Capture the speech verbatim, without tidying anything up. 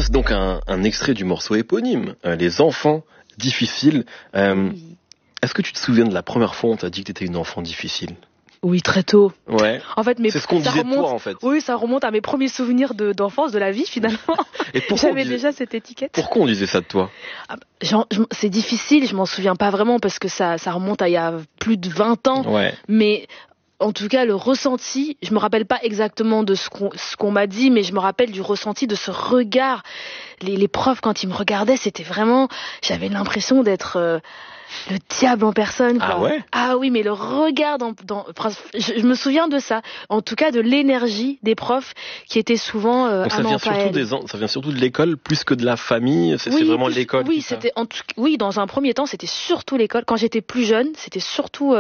c'est donc un, un extrait du morceau éponyme, euh, Les enfants difficiles. Euh, Oui. Est-ce que tu te souviens de la première fois où on t'a dit que t'étais une enfant difficile? Oui, très tôt. Ouais. En fait, mais C'est ce qu'on ça disait de remonte. toi, en fait. Oui, ça remonte à mes premiers souvenirs de, d'enfance, de la vie finalement. Et pourquoi on, J'avais disait... déjà cette étiquette. pourquoi on disait ça de toi? Ah, genre, je- c'est difficile, je m'en souviens pas vraiment parce que ça, ça remonte à il y a plus de vingt ans. Ouais. Mais en tout cas, le ressenti, je me rappelle pas exactement de ce qu'on, ce qu'on m'a dit, mais je me rappelle du ressenti de ce regard. Les, les profs, quand ils me regardaient, c'était vraiment, j'avais l'impression d'être euh, le diable en personne, quoi. Ah ouais? Ah oui, mais le regard dans, dans je, je me souviens de ça. En tout cas, de l'énergie des profs qui était souvent euh, Donc ça ah vient non, pas surtout elle. des, en- ça vient surtout de l'école plus que de la famille. C'est, Oui, c'est vraiment plus- l'école. Oui, qui t'a- c'était en tout, oui, dans un premier temps, c'était surtout l'école. Quand j'étais plus jeune, c'était surtout euh,